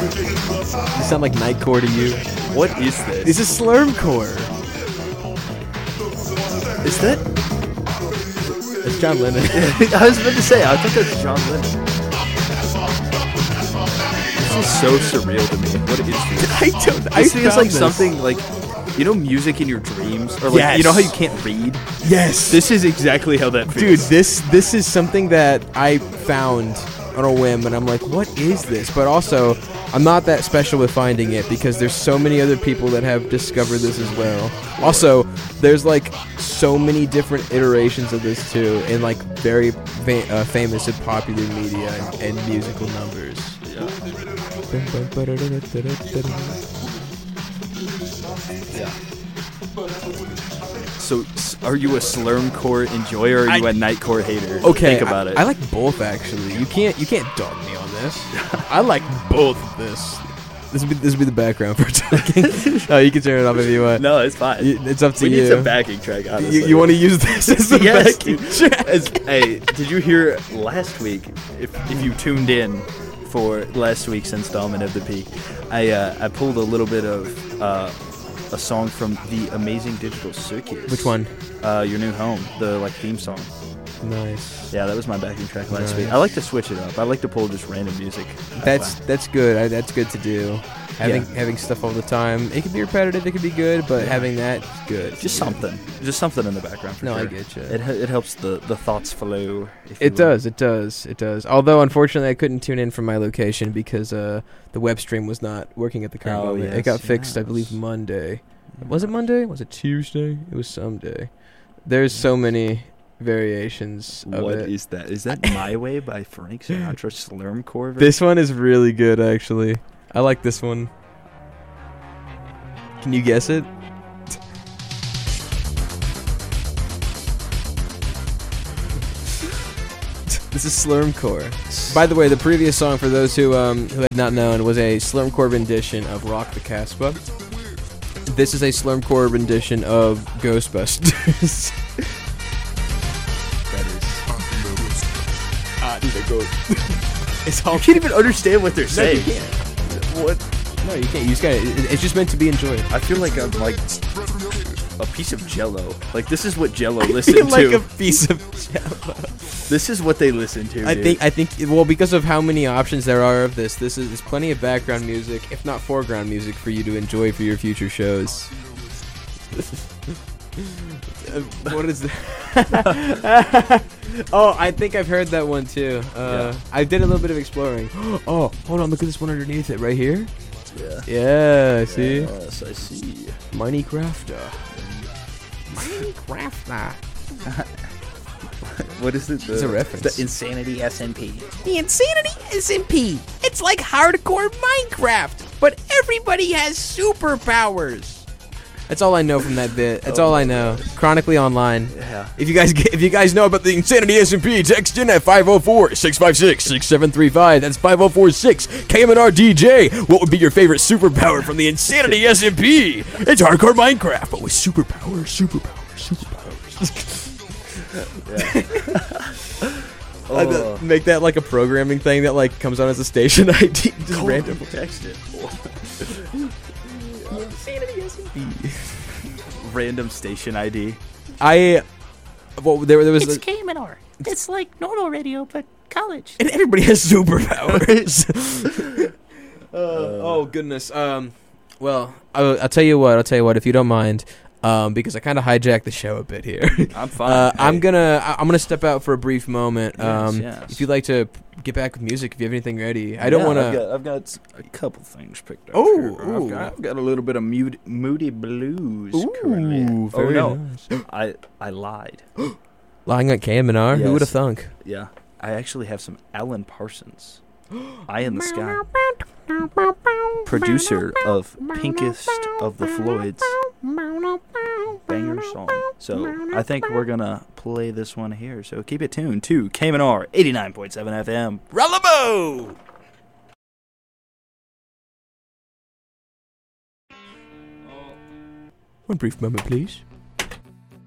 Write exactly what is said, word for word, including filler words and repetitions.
You sound like Nightcore to you. What is this? This is Slurmcore. Is that? It's John Lennon. I was about to say, I thought that was John Lennon. This is so surreal to me. What is this? I don't. This I feels found like this. something like, you know, music in your dreams, or like Yes. you know how you can't read. Yes. This is exactly how that Dude, feels. this this is something that I found on a whim, and I'm like, what is this? But also, I'm not that special with finding it because there's so many other people that have discovered this as well. Also, there's like so many different iterations of this too, in like very fa- uh, famous and popular media and, and musical numbers. Yeah. Yeah. So, s- are you a Slurmcore enjoyer or are you I- a Nightcore hater? Okay, Think about I, it. I like both actually. You can't you can't dog me on this. I like both of this. This will be this will be the background for talking. Oh, you can turn it off if you want. No, it's fine. Y- It's up to we you. need some backing track, honestly. You, you want to use this as the Yes, backing dude. track? As, hey, did you hear last week? If if you tuned in for last week's installment of the Peak, I uh, I pulled a little bit of uh, a song from the Amazing Digital Circus. Which one? Uh, Your New Home, the like theme song. Nice. Yeah, that was my backing track last Nice. week. I like to switch it up. I like to pull just random music. That's that's good. I, that's good to do. Having Yeah. having stuff all the time. It can be repetitive. It can be good, but having that is good. just something, just something in the background. For No, I sure. get you. It he- it helps the the thoughts flow. If you It will. does. It does. It does. Although unfortunately, I couldn't tune in from my location because uh, the web stream was not working at the current Oh, moment. yes, it got fixed, I yes. believe, Monday. Was it Monday? Was it Tuesday? It was some day. There's so many variations of What it. is that? Is that My Way by Frank Sinatra Slurmcore? version? This one is really good, actually. I like this one. Can you guess it? This is Slurmcore. By the way, the previous song, for those who um, who had not known, was a Slurmcore rendition of Rock the Casbah. This is a Slurmcore rendition of Ghostbusters. That is. Ah, dude, they go. It's all. You can't even understand what they're No, saying. you can't. What? No, you can't. You just gotta. it- It's just meant to be enjoyed. I feel like I'm like a piece of Jello. Like this is what Jello I listened feel like to. a piece of Jello. This is what they listen to. I dude. think I think well, because of how many options there are of this, this is there's plenty of background music, if not foreground music, for you to enjoy for your future shows. Uh, what is that? Oh, I think I've heard that one too. Uh, Yeah. I did a little bit of exploring. Oh, hold on, look at this one underneath it right here. Yeah. Yeah, see, Yes, I see. Minecrafter. Minecrafter. What is it? The, It's a reference. The Insanity S N P. The Insanity S M P. It's like hardcore Minecraft, but everybody has superpowers. That's all I know from that bit. That's all I know. Chronically Online. Yeah. If you guys get, if you guys know about the Insanity S M P, text in at five oh four, six five six, six seven three five. That's five oh four six K M N R D J. What would be your favorite superpower from the Insanity S M P? It's hardcore Minecraft, but with superpowers, superpowers, superpowers. I'd, uh, Oh. make that like a programming thing that like comes on as a station I D. Just Cool. random. Text it. Insanity S M P. Random station I D. I well there there was It's a- K M N R. It's like normal radio, but college. and everybody has superpowers. uh, oh goodness. Um, well, I'll, I'll tell you what. I'll tell you what. If you don't mind, um, because I kind of hijacked the show a bit here. I'm fine. Uh, Hey. I'm gonna I- I'm gonna step out for a brief moment. Yes, Um, yes. If you'd like to get back with music, if you have anything ready, I don't Yeah, want I've to. got, I've got s- a couple things picked up. Oh, here. I've ooh. got, I've got a little bit of mood, moody blues currently. Ooh, Oh very no, nice. I I lied. Lying at K M N R. Who Yes. would have thunk? Yeah, I actually have some Alan Parsons. Eye in the Sky, producer of Pinkest of the Floyds, banger song. So I think we're gonna play this one here. So keep it tuned to K M N R eighty-nine point seven F M. Rallabo! One brief moment, please.